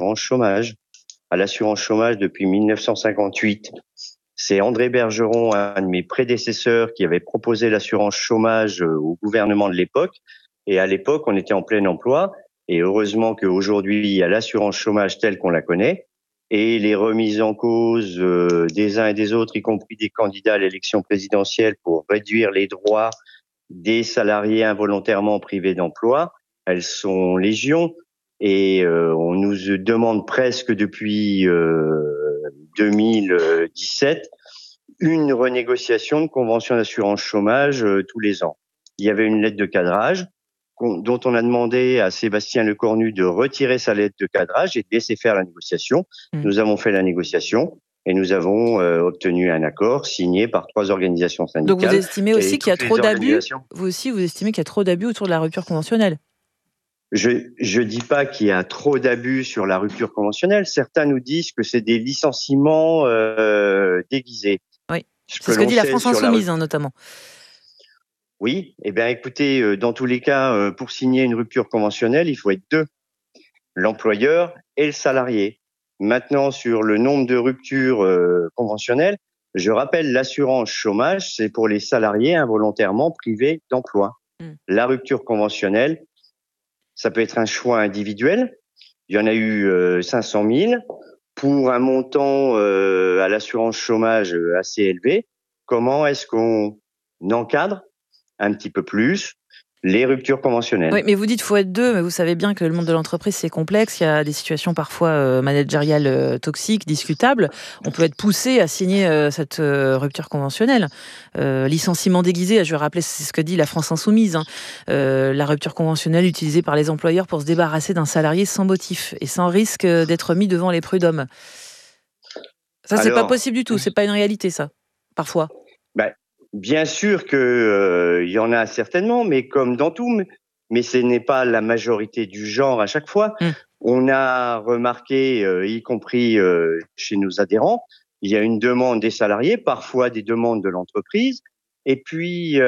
l'assurance chômage. À l'assurance chômage depuis 1958. C'est André Bergeron, un de mes prédécesseurs, qui avait proposé l'assurance chômage au gouvernement de l'époque. Et à l'époque, on était en plein emploi. Et heureusement qu'aujourd'hui, il y a l'assurance chômage telle qu'on la connaît. Et les remises en cause des uns et des autres, y compris des candidats à l'élection présidentielle pour réduire les droits des salariés involontairement privés d'emploi, elles sont légion. Et on nous demande presque depuis 2017 une renégociation de convention d'assurance chômage tous les ans. Il y avait une lettre de cadrage dont on a demandé à Sébastien Lecornu de retirer sa lettre de cadrage et de laisser faire la négociation. Nous avons fait la négociation et nous avons obtenu un accord signé par 3 organisations syndicales. Donc vous estimez aussi qu'il y a trop d'abus. Vous estimez qu'il y a trop d'abus autour de la rupture conventionnelle. Je dis pas qu'il y a trop d'abus sur la rupture conventionnelle. Certains nous disent que c'est des licenciements déguisés. Oui, c'est ce que dit la France Insoumise, notamment. Oui, eh bien écoutez, dans tous les cas, pour signer une rupture conventionnelle, il faut être 2, l'employeur et le salarié. Maintenant, sur le nombre de ruptures conventionnelles, je rappelle, l'assurance chômage, c'est pour les salariés involontairement privés d'emploi. La rupture conventionnelle, ça peut être un choix individuel. Il y en a eu 500 000 pour un montant à l'assurance chômage assez élevé. Comment est-ce qu'on encadre un petit peu plus les ruptures conventionnelles? Oui, mais vous dites qu'il faut être 2, mais vous savez bien que le monde de l'entreprise, c'est complexe. Il y a des situations parfois managériales toxiques, discutables. On peut être poussé à signer cette rupture conventionnelle. Licenciement déguisé, je vais rappeler, c'est ce que dit la France Insoumise. La rupture conventionnelle utilisée par les employeurs pour se débarrasser d'un salarié sans motif et sans risque d'être mis devant les prud'hommes. Ça, c'est pas possible du tout. C'est pas une réalité, ça, parfois. Bien sûr que y en a certainement, mais comme dans tout, mais ce n'est pas la majorité du genre à chaque fois. On a remarqué, y compris chez nos adhérents, il y a une demande des salariés, parfois des demandes de l'entreprise. Et puis,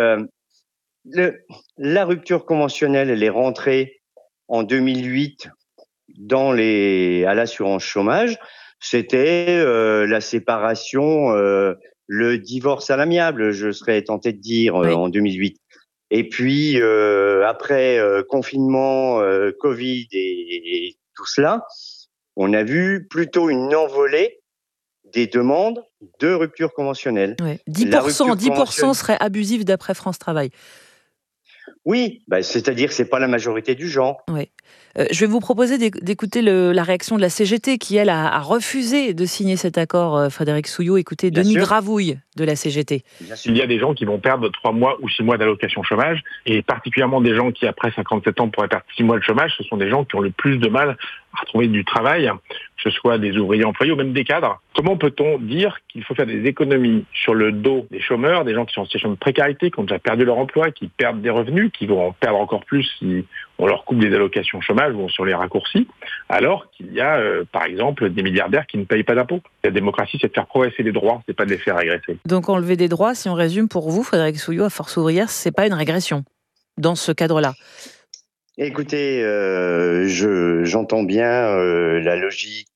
la rupture conventionnelle, elle est rentrée en 2008 à l'assurance chômage. C'était la séparation, le divorce à l'amiable, je serais tenté de dire, en 2008. Et puis, après confinement, Covid et tout cela, on a vu plutôt une envolée des demandes de rupture conventionnelle. 10% serait abusif d'après France Travail. Oui, c'est-à-dire que c'est pas la majorité du genre. Oui. Je vais vous proposer d'écouter la réaction de la CGT qui, elle, a refusé de signer cet accord, Frédéric Souillot. Écoutez, Denis Gravouille de la CGT. Il y a des gens qui vont perdre 3 mois ou 6 mois d'allocation chômage, et particulièrement des gens qui, après 57 ans, pourraient perdre 6 mois de chômage. Ce sont des gens qui ont le plus de mal à retrouver du travail, que ce soit des ouvriers employés ou même des cadres. Comment peut-on dire qu'il faut faire des économies sur le dos des chômeurs, des gens qui sont en situation de précarité, qui ont déjà perdu leur emploi, qui perdent des revenus, qui vont en perdre encore plus si on leur coupe des allocations chômage ou sur les raccourcis, alors qu'il y a, par exemple, des milliardaires qui ne payent pas d'impôts. La démocratie, c'est de faire progresser les droits, c'est pas de les faire régresser. Donc enlever des droits, si on résume pour vous, Frédéric Souillot, à Force ouvrière, c'est pas une régression dans ce cadre-là? Écoutez, j'entends bien la logique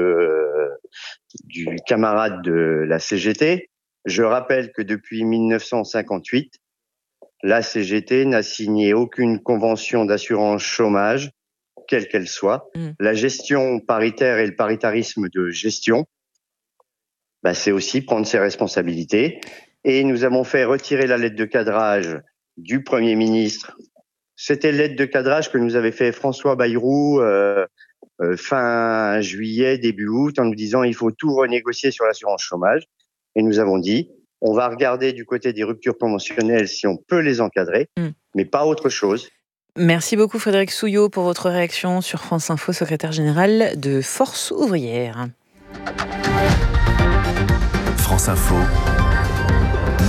du camarade de la CGT. Je rappelle que depuis 1958, la CGT n'a signé aucune convention d'assurance chômage, quelle qu'elle soit. La gestion paritaire et le paritarisme de gestion, c'est aussi prendre ses responsabilités. Et nous avons fait retirer la lettre de cadrage du Premier ministre. C'était la lettre de cadrage que nous avait fait François Bayrou fin juillet, début août, en nous disant il faut tout renégocier sur l'assurance chômage. Et nous avons dit on va regarder du côté des ruptures conventionnelles si on peut les encadrer, mais pas autre chose. Merci beaucoup Frédéric Souillot pour votre réaction sur France Info, secrétaire général de Force ouvrière. France Info,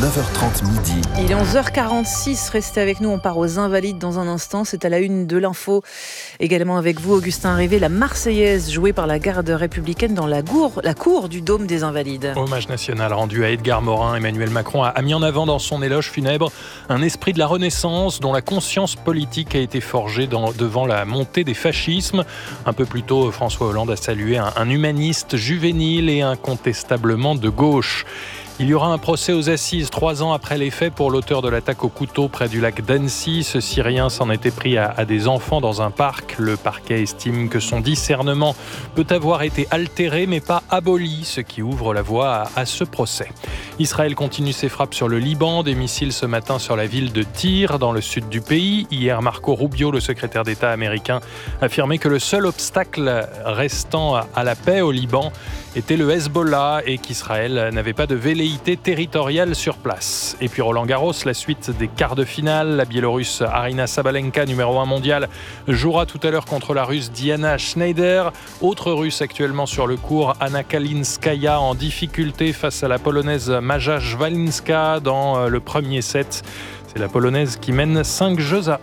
9h30 midi. Il est 11h46, restez avec nous, on part aux Invalides dans un instant. C'est à la une de l'info. Également avec vous, Augustin Rivet, la Marseillaise jouée par la garde républicaine dans la cour du Dôme des Invalides. Hommage national rendu à Edgar Morin. Emmanuel Macron a mis en avant dans son éloge funèbre un esprit de la Renaissance dont la conscience politique a été forgée devant la montée des fascismes. Un peu plus tôt, François Hollande a salué un humaniste juvénile et incontestablement de gauche. Il y aura un procès aux assises 3 ans après les faits pour l'auteur de l'attaque au couteau près du lac d'Annecy. Ce Syrien s'en était pris à des enfants dans un parc. Le parquet estime que son discernement peut avoir été altéré mais pas aboli, ce qui ouvre la voie à ce procès. Israël continue ses frappes sur le Liban. Des missiles ce matin sur la ville de Tyr, dans le sud du pays. Hier, Marco Rubio, le secrétaire d'État américain, affirmait que le seul obstacle restant à la paix au Liban était le Hezbollah et qu'Israël n'avait pas de velléité territoriale sur place. Et puis Roland Garros, la suite des quarts de finale. La Biélorusse Aryna Sabalenka, numéro 1 mondial, jouera tout à l'heure contre la Russe Diana Schneider. Autre Russe actuellement sur le court, Anna Kalinskaya en difficulté face à la Polonaise Maja Szwalinska dans le premier set. C'est la Polonaise qui mène 5-1.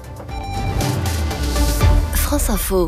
France Info.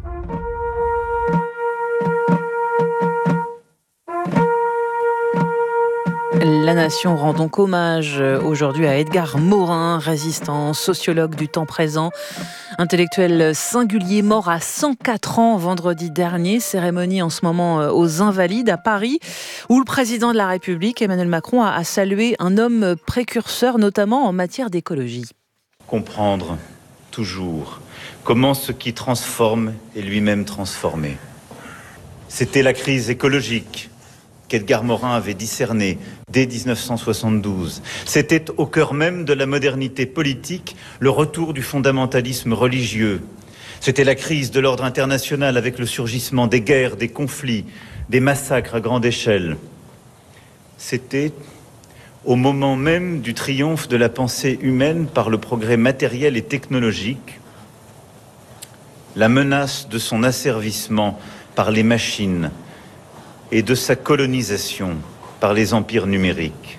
La Nation rend donc hommage aujourd'hui à Edgar Morin, résistant, sociologue du temps présent, intellectuel singulier, mort à 104 ans vendredi dernier. Cérémonie en ce moment aux Invalides à Paris, où le président de la République, Emmanuel Macron, a salué un homme précurseur, notamment en matière d'écologie. Comprendre toujours comment ce qui transforme est lui-même transformé. C'était la crise écologique qu'Edgar Morin avait discerné dès 1972. C'était au cœur même de la modernité politique, le retour du fondamentalisme religieux. C'était la crise de l'ordre international avec le surgissement des guerres, des conflits, des massacres à grande échelle. C'était au moment même du triomphe de la pensée humaine par le progrès matériel et technologique, la menace de son asservissement par les machines et de sa colonisation par les empires numériques.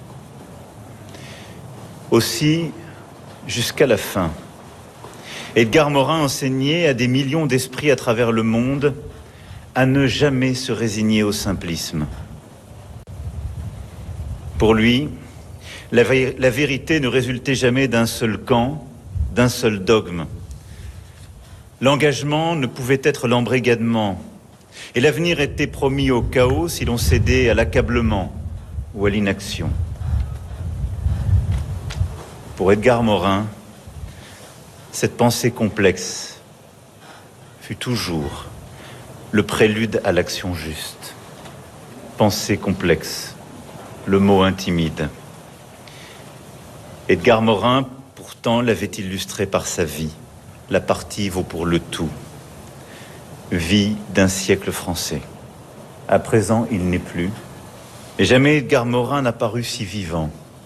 Aussi, jusqu'à la fin, Edgar Morin enseignait à des millions d'esprits à travers le monde à ne jamais se résigner au simplisme. Pour lui, la vérité ne résultait jamais d'un seul camp, d'un seul dogme. L'engagement ne pouvait être l'embrigadement, et l'avenir était promis au chaos si l'on cédait à l'accablement ou à l'inaction. Pour Edgar Morin, cette pensée complexe fut toujours le prélude à l'action juste. Pensée complexe, le mot intimide. Edgar Morin, pourtant, l'avait illustré par sa vie. La partie vaut pour le tout. Vie d'un siècle français. À présent, il n'est plus. Et jamais Edgar Morin n'a paru si vivant.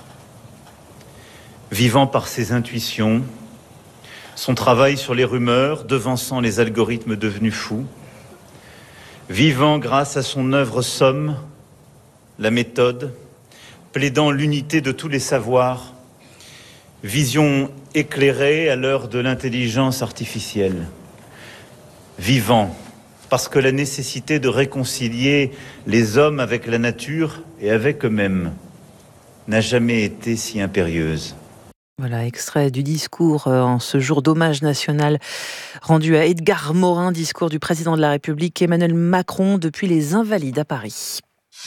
Vivant par ses intuitions, son travail sur les rumeurs, devançant les algorithmes devenus fous. Vivant grâce à son œuvre somme, la méthode, plaidant l'unité de tous les savoirs. Vision éclairée à l'heure de l'intelligence artificielle. Vivant, parce que la nécessité de réconcilier les hommes avec la nature et avec eux-mêmes n'a jamais été si impérieuse. Voilà, extrait du discours en ce jour d'hommage national rendu à Edgar Morin, discours du président de la République Emmanuel Macron depuis les Invalides à Paris.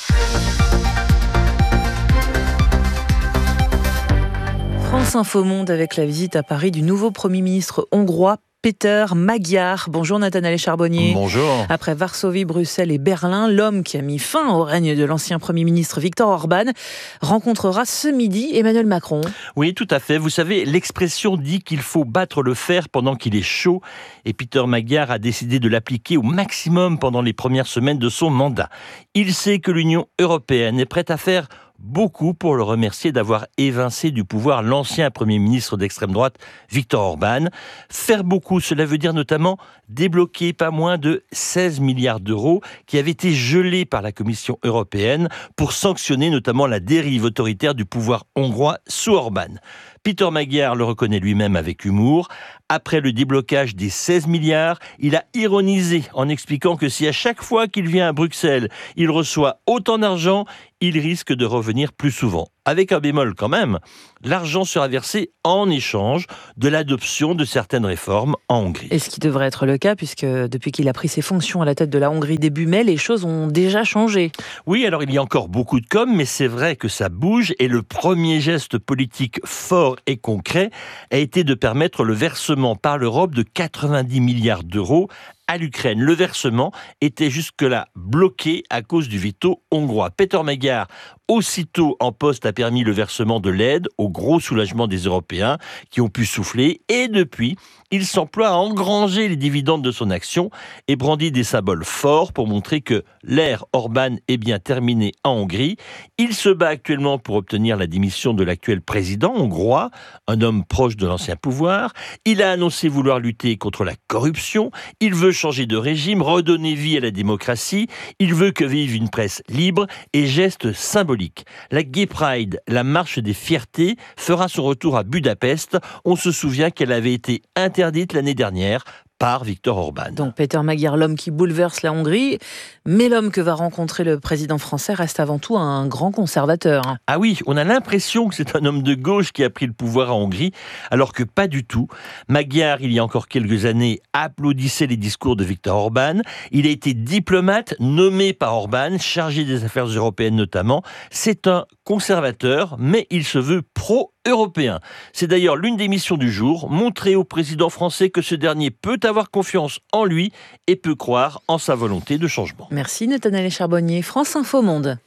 France Info Monde avec la visite à Paris du nouveau Premier ministre hongrois, Péter Magyar. Bonjour Nathanaël Charbonnier. Bonjour. Après Varsovie, Bruxelles et Berlin, l'homme qui a mis fin au règne de l'ancien Premier ministre Viktor Orban rencontrera ce midi Emmanuel Macron. Oui, tout à fait. Vous savez, l'expression dit qu'il faut battre le fer pendant qu'il est chaud. Et Péter Magyar a décidé de l'appliquer au maximum pendant les premières semaines de son mandat. Il sait que l'Union européenne est prête à faire beaucoup pour le remercier d'avoir évincé du pouvoir l'ancien Premier ministre d'extrême droite, Viktor Orban. Faire beaucoup, cela veut dire notamment débloquer pas moins de 16 milliards d'euros qui avaient été gelés par la Commission européenne pour sanctionner notamment la dérive autoritaire du pouvoir hongrois sous Orban. Peter Magyar le reconnaît lui-même avec humour. Après le déblocage des 16 milliards, il a ironisé en expliquant que si à chaque fois qu'il vient à Bruxelles, il reçoit autant d'argent, il risque de revenir plus souvent. Avec un bémol quand même, l'argent sera versé en échange de l'adoption de certaines réformes en Hongrie. Et ce qui devrait être le cas, puisque depuis qu'il a pris ses fonctions à la tête de la Hongrie début mai, les choses ont déjà changé. Oui, alors il y a encore beaucoup de com', mais c'est vrai que ça bouge et le premier geste politique fort et concret a été de permettre le versement par l'Europe de 90 milliards d'euros à l'Ukraine. Le versement était jusque-là bloqué à cause du veto hongrois. Peter Magyar, aussitôt en poste, a permis le versement de l'aide au gros soulagement des Européens qui ont pu souffler. Et depuis, il s'emploie à engranger les dividendes de son action et brandit des symboles forts pour montrer que l'ère Orban est bien terminée en Hongrie. Il se bat actuellement pour obtenir la démission de l'actuel président hongrois, un homme proche de l'ancien pouvoir. Il a annoncé vouloir lutter contre la corruption. Il veut changer de régime, redonner vie à la démocratie. Il veut que vive une presse libre et geste symbolique. La Gay Pride, la marche des fiertés, fera son retour à Budapest. On se souvient qu'elle avait été interdite l'année dernière par Viktor Orban. Donc Peter Magyar, l'homme qui bouleverse la Hongrie, mais l'homme que va rencontrer le président français reste avant tout un grand conservateur. Ah oui, on a l'impression que c'est un homme de gauche qui a pris le pouvoir en Hongrie, alors que pas du tout. Magyar, il y a encore quelques années, applaudissait les discours de Viktor Orban. Il a été diplomate, nommé par Orban, chargé des affaires européennes notamment. C'est un conservateur, mais il se veut pro-européen. C'est d'ailleurs l'une des missions du jour, montrer au président français que ce dernier peut avoir confiance en lui et peut croire en sa volonté de changement. Merci Nathanaël Charbonnier, France Info Monde.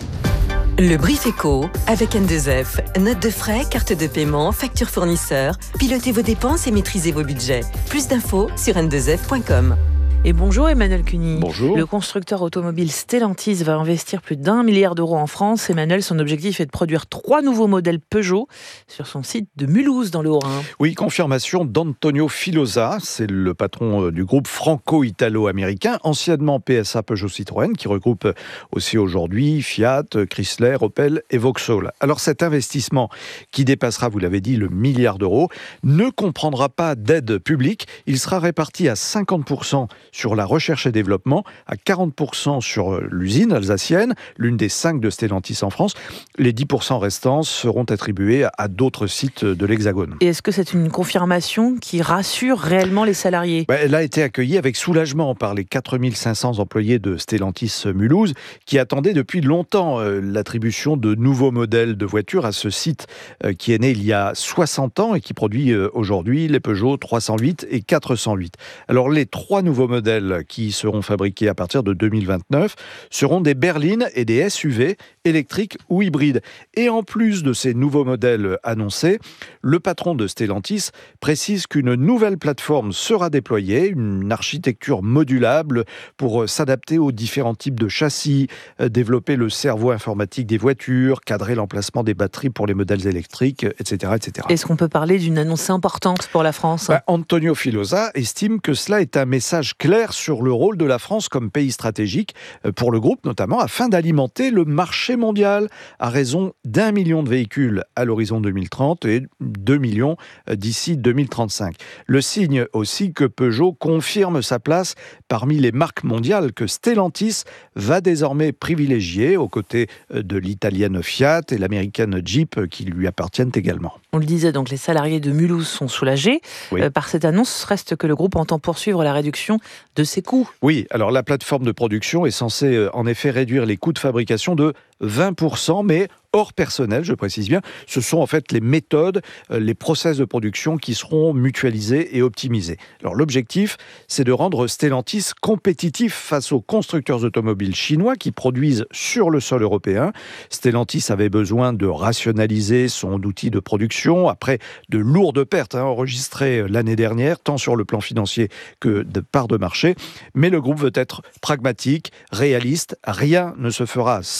Le Brief Éco avec N2F. Notes de frais, carte de paiement, facture fournisseur. Pilotez vos dépenses et maîtrisez vos budgets. Plus d'infos sur n2f.com. Et bonjour Emmanuel Cuny. Bonjour. Le constructeur automobile Stellantis va investir plus d'1 milliard d'euros en France. Emmanuel, son objectif est de produire 3 nouveaux modèles Peugeot sur son site de Mulhouse dans le Haut-Rhin. Oui, confirmation d'Antonio Filosa, c'est le patron du groupe franco-italo-américain, anciennement PSA Peugeot Citroën, qui regroupe aussi aujourd'hui Fiat, Chrysler, Opel et Vauxhall. Alors cet investissement, qui dépassera, vous l'avez dit, le milliard d'euros, ne comprendra pas d'aide publique. Il sera réparti à 50% sur la recherche et développement, à 40% sur l'usine alsacienne, l'une des 5 de Stellantis en France. Les 10% restants seront attribués à d'autres sites de l'Hexagone. Et est-ce que c'est une confirmation qui rassure réellement les salariés ? Elle a été accueillie avec soulagement par les 4500 employés de Stellantis Mulhouse qui attendaient depuis longtemps l'attribution de nouveaux modèles de voitures à ce site qui est né il y a 60 ans et qui produit aujourd'hui les Peugeot 308 et 408. Alors les 3 nouveaux modèles qui seront fabriqués à partir de 2029 seront des berlines et des SUV électriques ou hybrides. Et en plus de ces nouveaux modèles annoncés, le patron de Stellantis précise qu'une nouvelle plateforme sera déployée, une architecture modulable pour s'adapter aux différents types de châssis, développer le cerveau informatique des voitures, cadrer l'emplacement des batteries pour les modèles électriques, etc., etc. Est-ce qu'on peut parler d'une annonce importante pour la France ? Antonio Filosa estime que cela est un message clair sur le rôle de la France comme pays stratégique pour le groupe, notamment afin d'alimenter le marché mondial à raison d'1 million de véhicules à l'horizon 2030 et 2 millions d'ici 2035. Le signe aussi que Peugeot confirme sa place parmi les marques mondiales que Stellantis va désormais privilégier aux côtés de l'italienne Fiat et l'américaine Jeep qui lui appartiennent également. On le disait, donc les salariés de Mulhouse sont soulagés. Oui. Par cette annonce, reste que le groupe entend poursuivre la réduction de ses coûts. Oui, alors la plateforme de production est censée en effet réduire les coûts de fabrication de 20%, mais hors personnel, je précise bien. Ce sont en fait les méthodes, les process de production qui seront mutualisés et optimisés. Alors l'objectif, c'est de rendre Stellantis compétitif face aux constructeurs automobiles chinois qui produisent sur le sol européen. Stellantis avait besoin de rationaliser son outil de production après de lourdes pertes enregistrées l'année dernière, tant sur le plan financier que de part de marché. Mais le groupe veut être pragmatique, réaliste. Rien ne se fera sans partenaire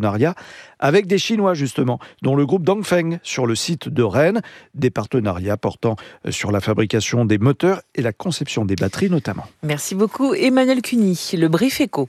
partenariats avec des Chinois justement, dont le groupe Dongfeng sur le site de Rennes. Des partenariats portant sur la fabrication des moteurs et la conception des batteries notamment. Merci beaucoup Emmanuel Cuny, le Brief Éco.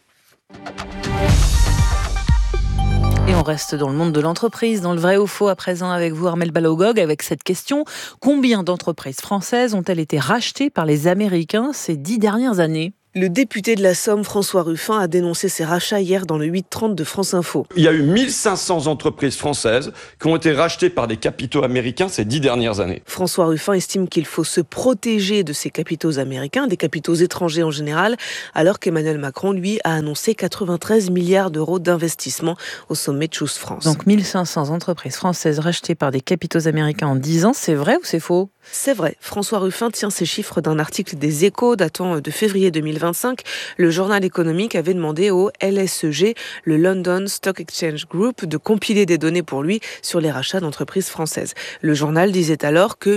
Et on reste dans le monde de l'entreprise, dans le vrai ou faux à présent avec vous Armelle Balogog, avec cette question: combien d'entreprises françaises ont-elles été rachetées par les Américains ces 10 dernières années ? Le député de la Somme, François Ruffin, a dénoncé ces rachats hier dans le 8h30 de France Info. Il y a eu 1500 entreprises françaises qui ont été rachetées par des capitaux américains ces 10 dernières années. François Ruffin estime qu'il faut se protéger de ces capitaux américains, des capitaux étrangers en général, alors qu'Emmanuel Macron, lui, a annoncé 93 milliards d'euros d'investissement au sommet de Choose France. Donc 1500 entreprises françaises rachetées par des capitaux américains en 10 ans, c'est vrai ou c'est faux ? C'est vrai. François Ruffin tient ces chiffres d'un article des Échos datant de février 2025. Le journal économique avait demandé au LSEG, le London Stock Exchange Group, de compiler des données pour lui sur les rachats d'entreprises françaises. Le journal disait alors que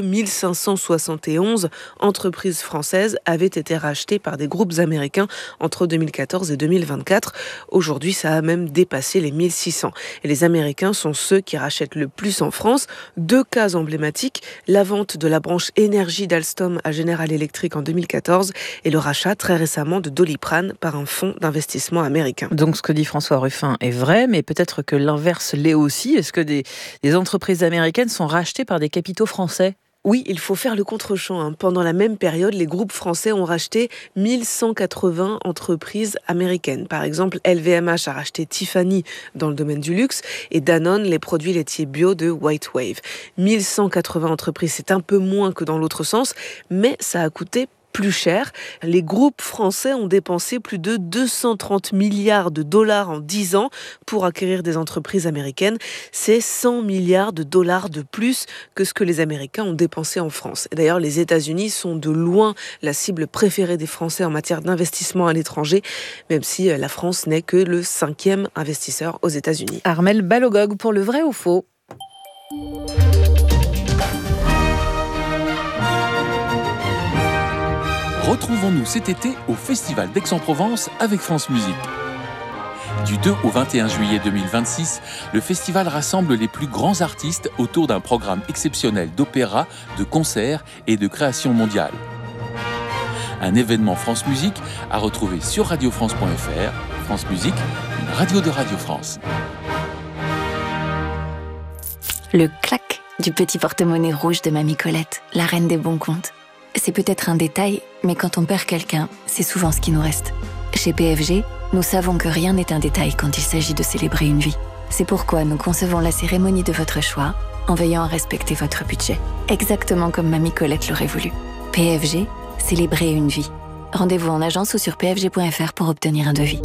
1571 entreprises françaises avaient été rachetées par des groupes américains entre 2014 et 2024. Aujourd'hui, ça a même dépassé les 1600. Et les Américains sont ceux qui rachètent le plus en France. 2 cas emblématiques, la vente de la branche énergie d'Alstom à General Electric en 2014 et le rachat très récemment de Doliprane par un fonds d'investissement américain. Donc ce que dit François Ruffin est vrai, mais peut-être que l'inverse l'est aussi. Est-ce que des entreprises américaines sont rachetées par des capitaux français ? Oui, il faut faire le contre-champ. Pendant la même période, les groupes français ont racheté 1180 entreprises américaines. Par exemple, LVMH a racheté Tiffany dans le domaine du luxe et Danone les produits laitiers bio de White Wave. 1180 entreprises, c'est un peu moins que dans l'autre sens, mais ça a coûté plus cher. Les groupes français ont dépensé plus de 230 milliards de dollars en 10 ans pour acquérir des entreprises américaines. C'est 100 milliards de dollars de plus que ce que les Américains ont dépensé en France. Et d'ailleurs, les États-Unis sont de loin la cible préférée des Français en matière d'investissement à l'étranger, même si la France n'est que le 5e investisseur aux États-Unis. Armelle Balogog pour le vrai ou faux. Retrouvons-nous cet été au Festival d'Aix-en-Provence avec France Musique. Du 2 au 21 juillet 2026, le festival rassemble les plus grands artistes autour d'un programme exceptionnel d'opéra, de concerts et de création mondiale. Un événement France Musique à retrouver sur radiofrance.fr. France Musique, une radio de Radio France. Le clac du petit porte-monnaie rouge de Mamie Colette, la reine des bons comptes. C'est peut-être un détail, mais quand on perd quelqu'un, c'est souvent ce qui nous reste. Chez PFG, nous savons que rien n'est un détail quand il s'agit de célébrer une vie. C'est pourquoi nous concevons la cérémonie de votre choix en veillant à respecter votre budget. Exactement comme Mamie Colette l'aurait voulu. PFG, célébrer une vie. Rendez-vous en agence ou sur pfg.fr pour obtenir un devis.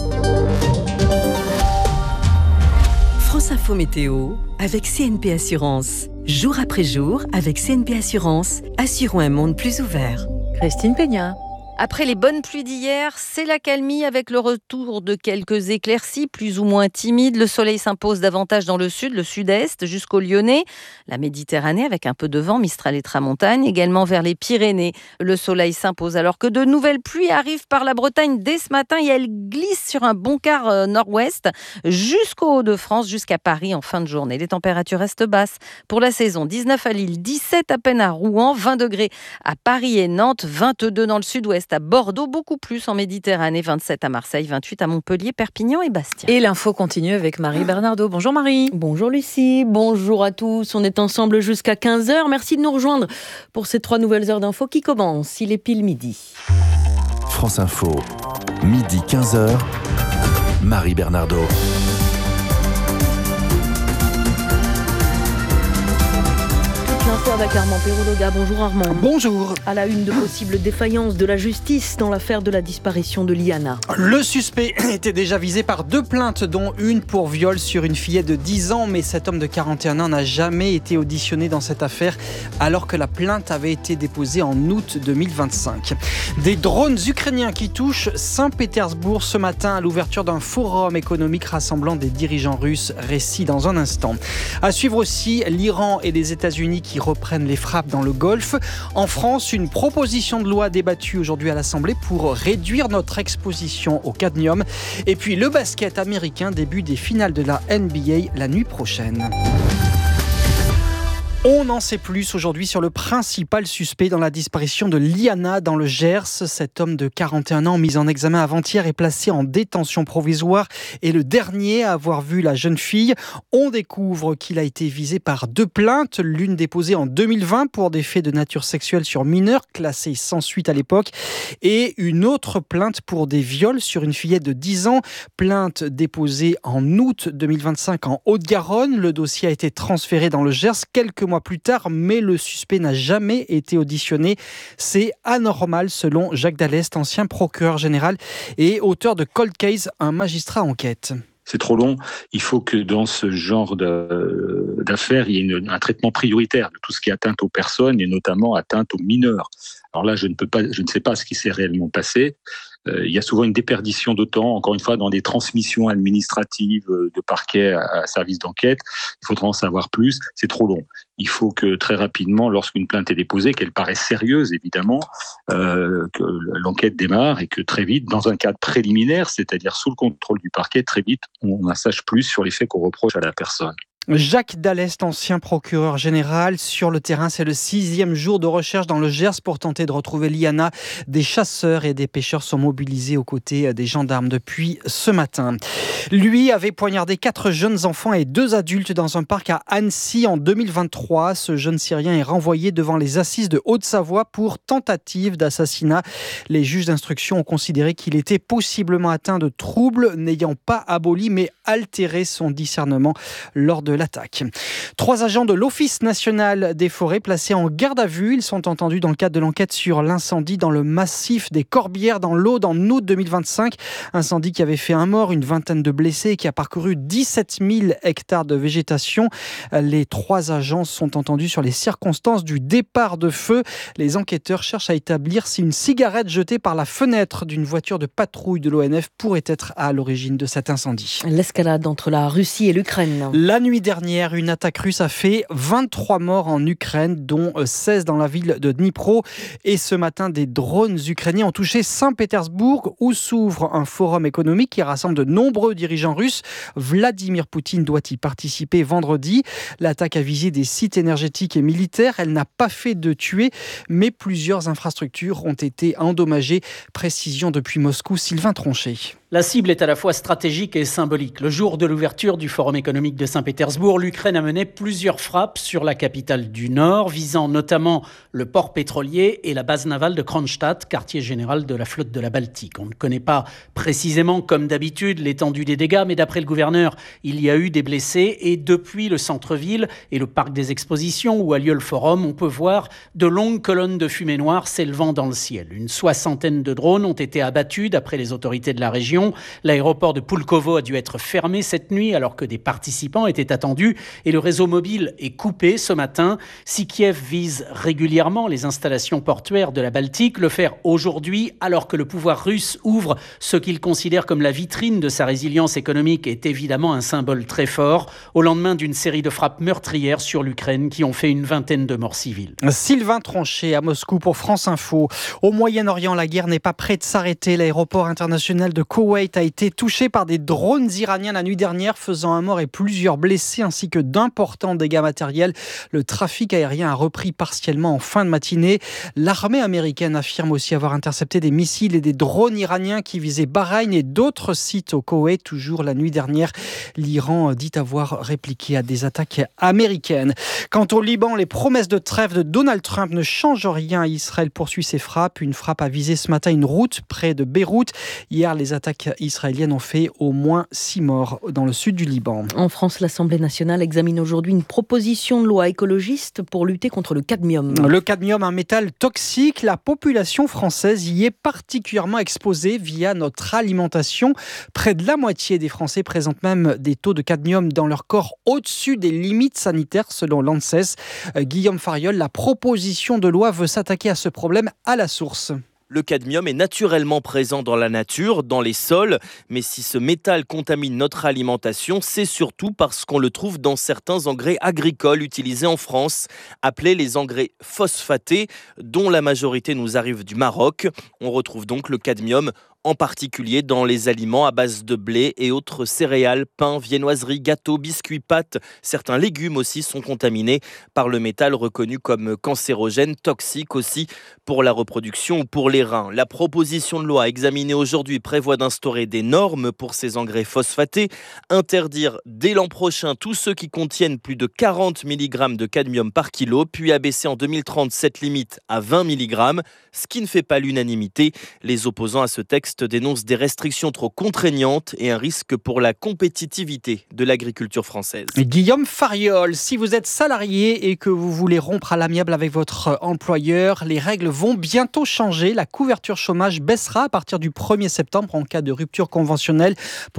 France Info Météo avec CNP Assurance. Jour après jour, avec CNP Assurance, assurons un monde plus ouvert. Christine Peña. Après les bonnes pluies d'hier, c'est l'accalmie avec le retour de quelques éclaircies plus ou moins timides. Le soleil s'impose davantage dans le sud, le sud-est, jusqu'au Lyonnais. La Méditerranée avec un peu de vent, Mistral et Tramontane, également vers les Pyrénées. Le soleil s'impose alors que de nouvelles pluies arrivent par la Bretagne dès ce matin et elles glissent sur un bon quart nord-ouest jusqu'au Hauts-de-France, jusqu'à Paris en fin de journée. Les températures restent basses pour la saison. 19 à Lille, 17 à peine à Rouen, 20 degrés à Paris et Nantes, 22 dans le sud-ouest à Bordeaux, beaucoup plus en Méditerranée, 27 à Marseille, 28 à Montpellier, Perpignan et Bastia. Et l'info continue avec Marie Bernardo. Bonjour Marie. Bonjour Lucie, bonjour à tous. On est ensemble jusqu'à 15h. Merci de nous rejoindre pour ces 3 nouvelles heures d'info qui commencent. Il est pile midi. France Info, midi 15h, Marie Bernardo. L'info avec Armand Perrologa. Bonjour Armand. Bonjour. À la une de possibles défaillances de la justice dans l'affaire de la disparition de Liana. Le suspect était déjà visé par 2 plaintes, dont une pour viol sur une fillette de 10 ans. Mais cet homme de 41 ans n'a jamais été auditionné dans cette affaire, alors que la plainte avait été déposée en août 2025. Des drones ukrainiens qui touchent Saint-Pétersbourg ce matin à l'ouverture d'un forum économique rassemblant des dirigeants russes. Récit dans un instant. À suivre aussi l'Iran et les États-Unis qui reprennent les frappes dans le Golfe. En France, une proposition de loi débattue aujourd'hui à l'Assemblée pour réduire notre exposition au cadmium. Et puis le basket américain, début des finales de la NBA la nuit prochaine. On en sait plus aujourd'hui sur le principal suspect dans la disparition de Liana dans le Gers. Cet homme de 41 ans mis en examen avant-hier est placé en détention provisoire et le dernier à avoir vu la jeune fille. On découvre qu'il a été visé par 2 plaintes, l'une déposée en 2020 pour des faits de nature sexuelle sur mineurs, classés sans suite à l'époque, et une autre plainte pour des viols sur une fillette de 10 ans, plainte déposée en août 2025 en Haute-Garonne. Le dossier a été transféré dans le Gers quelques mois plus tard, mais le suspect n'a jamais été auditionné. C'est anormal selon Jacques Dallest, ancien procureur général et auteur de Cold Case, un magistrat enquête. C'est trop long. Il faut que dans ce genre d'affaires, il y ait un traitement prioritaire de tout ce qui est atteinte aux personnes et notamment atteinte aux mineurs. Alors là, je ne sais pas ce qui s'est réellement passé. Il y a souvent une déperdition de temps, encore une fois, dans des transmissions administratives de parquet à service d'enquête. Il faudra en savoir plus. C'est trop long. Il faut que très rapidement, lorsqu'une plainte est déposée, qu'elle paraisse sérieuse, évidemment, que l'enquête démarre et que très vite, dans un cadre préliminaire, c'est-à-dire sous le contrôle du parquet, très vite, on en sache plus sur les faits qu'on reproche à la personne. Jacques Dallest, ancien procureur général. Sur le terrain, c'est le 6e jour de recherche dans le Gers pour tenter de retrouver Liana. Des chasseurs et des pêcheurs sont mobilisés aux côtés des gendarmes depuis ce matin. Lui avait poignardé 4 jeunes enfants et 2 adultes dans un parc à Annecy en 2023. Ce jeune Syrien est renvoyé devant les assises de Haute-Savoie pour tentative d'assassinat. Les juges d'instruction ont considéré qu'il était possiblement atteint de troubles n'ayant pas aboli mais altéré son discernement lors de l'attaque. 3 agents de l'Office national des forêts placés en garde à vue. Ils sont entendus dans le cadre de l'enquête sur l'incendie dans le massif des Corbières dans l'Aude en août 2025. Incendie qui avait fait 1 mort, une vingtaine de blessés et qui a parcouru 17 000 hectares de végétation. Les 3 agents sont entendus sur les circonstances du départ de feu. Les enquêteurs cherchent à établir si une cigarette jetée par la fenêtre d'une voiture de patrouille de l'ONF pourrait être à l'origine de cet incendie. L'escalade entre la Russie et l'Ukraine. La nuit dernière, une attaque russe a fait 23 morts en Ukraine, dont 16 dans la ville de Dnipro. Et ce matin, des drones ukrainiens ont touché Saint-Pétersbourg, où s'ouvre un forum économique qui rassemble de nombreux dirigeants russes. Vladimir Poutine doit y participer vendredi. L'attaque a visé des sites énergétiques et militaires. Elle n'a pas fait de tués, mais plusieurs infrastructures ont été endommagées. Précision depuis Moscou, Sylvain Tronchet. La cible est à la fois stratégique et symbolique. Le jour de l'ouverture du Forum économique de Saint-Pétersbourg, l'Ukraine a mené plusieurs frappes sur la capitale du Nord, visant notamment le port pétrolier et la base navale de Kronstadt, quartier général de la flotte de la Baltique. On ne connaît pas précisément, comme d'habitude, l'étendue des dégâts, mais d'après le gouverneur, il y a eu des blessés et depuis le centre-ville et le parc des expositions où a lieu le forum, on peut voir de longues colonnes de fumée noire s'élevant dans le ciel. Une 60aine de drones ont été abattus d'après les autorités de la région. L'aéroport de Pulkovo a dû être fermé cette nuit alors que des participants étaient attendus et le réseau mobile est coupé ce matin. Si Kiev vise régulièrement les installations portuaires de la Baltique, le faire aujourd'hui alors que le pouvoir russe ouvre ce qu'il considère comme la vitrine de sa résilience économique est évidemment un symbole très fort au lendemain d'une série de frappes meurtrières sur l'Ukraine qui ont fait une vingtaine de morts civiles. Sylvain Tronchet à Moscou pour France Info. Au Moyen-Orient, la guerre n'est pas près de s'arrêter. L'aéroport international de Koweït a été touché par des drones iraniens la nuit dernière, faisant 1 mort et plusieurs blessés, ainsi que d'importants dégâts matériels. Le trafic aérien a repris partiellement en fin de matinée. L'armée américaine affirme aussi avoir intercepté des missiles et des drones iraniens qui visaient Bahreïn et d'autres sites au Koweït. Toujours la nuit dernière, l'Iran dit avoir répliqué à des attaques américaines. Quant au Liban, les promesses de trêve de Donald Trump ne changent rien. Israël poursuit ses frappes. Une frappe a visé ce matin une route près de Beyrouth. Hier, les attaques israéliennes ont fait au moins 6 morts dans le sud du Liban. En France, l'Assemblée nationale examine aujourd'hui une proposition de loi écologiste pour lutter contre le cadmium. Le cadmium, un métal toxique, la population française y est particulièrement exposée via notre alimentation. Près de la moitié des Français présentent même des taux de cadmium dans leur corps au-dessus des limites sanitaires selon l'ANSES. Guillaume Fariol, la proposition de loi veut s'attaquer à ce problème à la source. Le cadmium est naturellement présent dans la nature, dans les sols, mais si ce métal contamine notre alimentation, c'est surtout parce qu'on le trouve dans certains engrais agricoles utilisés en France, appelés les engrais phosphatés, dont la majorité nous arrive du Maroc. On retrouve donc le cadmium en particulier dans les aliments à base de blé et autres céréales, pain, viennoiseries, gâteaux, biscuits, pâtes. Certains légumes aussi sont contaminés par le métal reconnu comme cancérogène, toxique aussi pour la reproduction ou pour les reins. La proposition de loi examinée aujourd'hui prévoit d'instaurer des normes pour ces engrais phosphatés, interdire dès l'an prochain tous ceux qui contiennent plus de 40 mg de cadmium par kilo, puis abaisser en 2030 cette limite à 20 mg, ce qui ne fait pas l'unanimité. Les opposants à ce texte dénoncent des restrictions trop contraignantes et un risque pour la compétitivité de l'agriculture française. Guillaume Fariol, si vous êtes salarié et que vous voulez rompre à l'amiable avec votre employeur, les règles vont bientôt changer. La couverture chômage baissera à partir du 1er septembre en cas de rupture conventionnelle.